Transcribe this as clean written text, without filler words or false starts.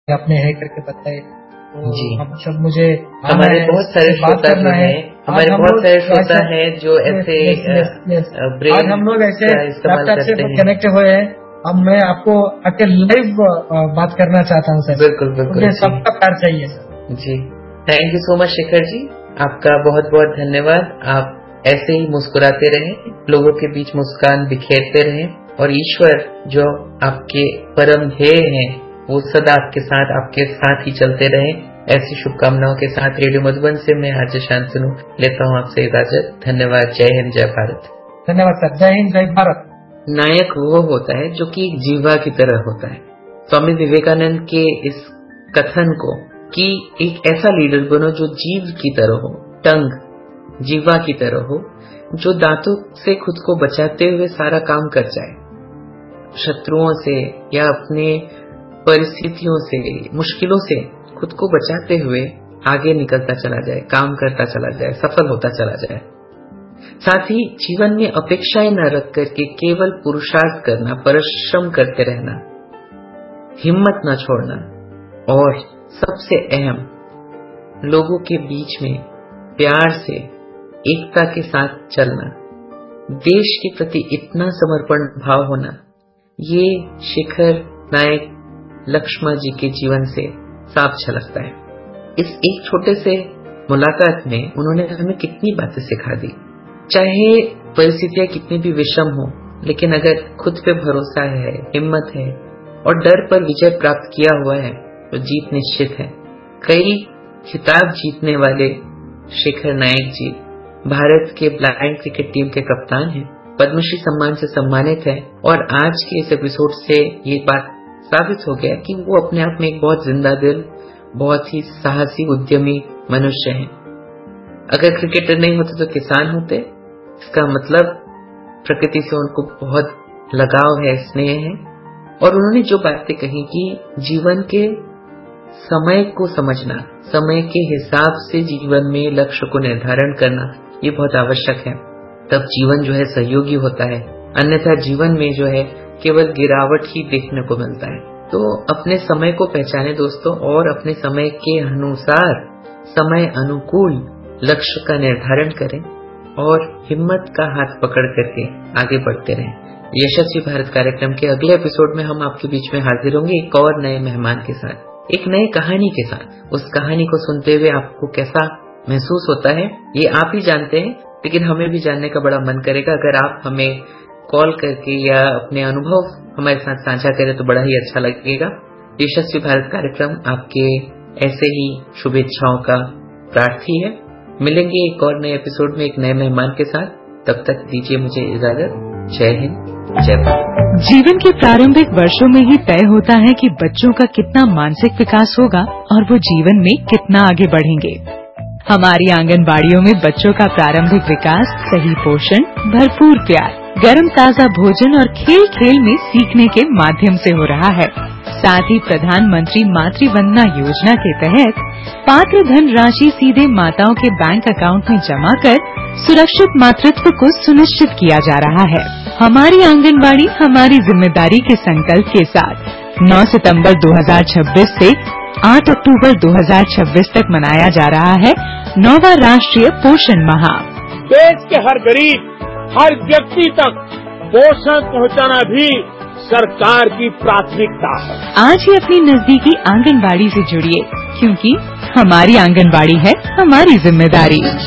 आपने है करके बताए, तो जी। हम सब मुझे हमारे बहुत सारे श्रोता जो है, हमारे बहुत सारे श्रोता है जो ऐसे आज हम लोग ऐसे लैपटॉप से कनेक्ट हुए हैं। अब मैं आपको आके लाइव बात करना चाहता हूँ सर। बिल्कुल बिल्कुल, मुझे सबका प्यार चाहिए sir. Ji, thank you so much Shekhar ji, आपका बहुत बहुत धन्यवाद। आप ऐसे ही मुस्कुराते रहें, लोगों के बीच मुस्कान बिखेरते रहें, और ईश्वर जो आपके परम ध्येय हैं वो सदा आपके साथ ही चलते रहे। ऐसी शुभकामनाओं के साथ रेडियो मधुबन से मैं आज शांतनु लेता हूँ आपसे इजाजत। धन्यवाद। जय हिंद, जय भारत। धन्यवाद सर। जय हिंद, जय भारत। नायक वो होता है जो कि जीवा की तरह होता है। स्वामी विवेकानंद के इस कथन को कि एक ऐसा लीडर बनो जो जीव की तरह हो, टंग जीवा की तरह हो, जो दांतों से खुद को बचाते हुए सारा काम कर जाए, शत्रुओं से या अपने परिस्थितियों से, मुश्किलों से खुद को बचाते हुए आगे निकलता चला जाए, काम करता चला जाए, सफल होता चला जाए। साथ ही जीवन में अपेक्षाएं न रख करके केवल पुरुषार्थ करना, परिश्रम करते रहना, हिम्मत न छोड़ना, और सबसे अहम लोगों के बीच में प्यार से, एकता के साथ चलना, देश के प्रति इतना समर्पण भाव होना, ये शेखर नायक लक्ष्मण जी के जीवन से साफ झलकता है। इस एक छोटे से मुलाकात में उन्होंने हमें कितनी बातें सिखा दी। चाहे परिस्थितियां कितनी भी विषम हो, लेकिन अगर खुद पे भरोसा है, हिम्मत है और डर पर विजय प्राप्त किया हुआ है तो जीत निश्चित है। कई खिताब जीतने वाले शेखर नायक जी भारत के ब्लाइंड क्रिकेट टीम के कप्तान हैं, पद्मश्री सम्मान से सम्मानित है, और आज के इस एपिसोड से ये बात साबित हो गया कि वो अपने आप में एक बहुत जिंदा दिल, बहुत ही साहसी, उद्यमी मनुष्य हैं। अगर क्रिकेटर नहीं होते तो किसान होते। इसका मतलब प्रकृति से उनको बहुत लगाव है, स्नेह है। और उन्होंने जो बातें कही कि जीवन के समय को समझना, समय के हिसाब से जीवन में लक्ष्य को निर्धारण करना, ये बहुत आवश्यक है। तब जीवन जो है सहयोगी होता है, अन्यथा जीवन में जो है केवल गिरावट ही देखने को मिलता है। तो अपने समय को पहचाने दोस्तों, और अपने समय के अनुसार, समय अनुकूल लक्ष्य का निर्धारण करें और हिम्मत का हाथ पकड़ करके आगे बढ़ते रहें। यशस्वी भारत कार्यक्रम के अगले एपिसोड में हम आपके बीच में हाजिर होंगे एक और नए मेहमान के साथ, एक नई कहानी के साथ। उस कहानी को सुनते हुए आपको कैसा महसूस होता है ये आप ही जानते हैं, लेकिन हमें भी जानने का बड़ा मन करेगा। अगर आप हमें कॉल करके या अपने अनुभव हमारे साथ साझा करें तो बड़ा ही अच्छा लगेगा। यशस्वी भारत कार्यक्रम आपके ऐसे ही शुभेच्छाओं का प्रार्थी है। मिलेंगे एक और नए एपिसोड में एक नए मेहमान के साथ। तब तक दीजिए मुझे इजाजत। जय हिंद, जय भारत। जीवन के प्रारंभिक वर्षों में ही तय होता है कि बच्चों का कितना मानसिक विकास होगा और वो जीवन में कितना आगे बढ़ेंगे। हमारी आंगनबाड़ियों में बच्चों का प्रारंभिक विकास सही पोषण, भरपूर प्यार, गर्म ताजा भोजन और खेल खेल में सीखने के माध्यम से हो रहा है। साथ ही प्रधानमंत्री मातृ वंदना योजना के तहत पात्र धन राशि सीधे माताओं के बैंक अकाउंट में जमा कर सुरक्षित मातृत्व को सुनिश्चित किया जा रहा है। हमारी आंगनबाड़ी हमारी जिम्मेदारी के संकल्प के साथ 9 सितंबर 2026 से 8 अक्टूबर 2026 तक मनाया जा रहा है 9वां राष्ट्रीय पोषण माह। देश के हर गरीब, हर व्यक्ति तक पोषण पहुंचाना भी सरकार की प्राथमिकता है। आज ही अपनी नजदीकी आंगनबाड़ी से जुड़िए, क्योंकि हमारी आंगनबाड़ी है हमारी जिम्मेदारी।